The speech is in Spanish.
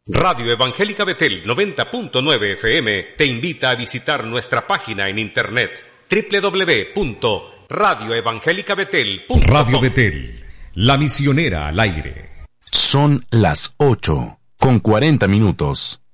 Radio Evangélica Betel 90.9 FM te invita a visitar nuestra página en internet www.radioevangelicabetel.com. Radio Betel, la misionera al aire. Son las 8:40.